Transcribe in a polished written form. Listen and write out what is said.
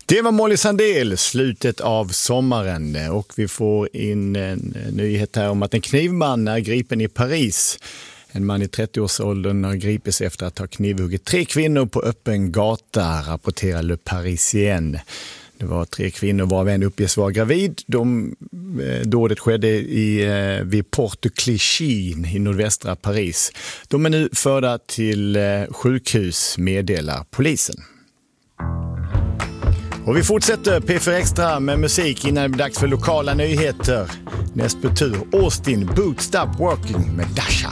Det var Molly Sandén, slutet av sommaren, och vi får in en nyhet här om att en knivman är gripen i Paris. En man i 30-årsåldern har gripits efter att ha knivhuggit 3 kvinnor på öppen gata, rapporterar Le Parisien. Det var 3 kvinnor varav en uppges vara gravid. Dådet skedde vid Porte Clichy i nordvästra Paris. De är nu förda till sjukhus, meddelar polisen. Och vi fortsätter P4 Extra med musik innan det blir dags för lokala nyheter. Näst på tur, Austin, Boot Stop Working med Dasha.